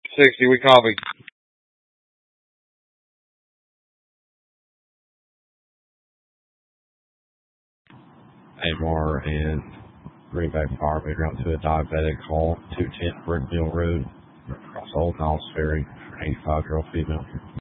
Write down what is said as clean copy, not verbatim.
60, we copy. AMR and Greenback Fire Meter out to a diabetic call, 210 Brickville Road, across Old Niles Ferry, for an 85-year-old female.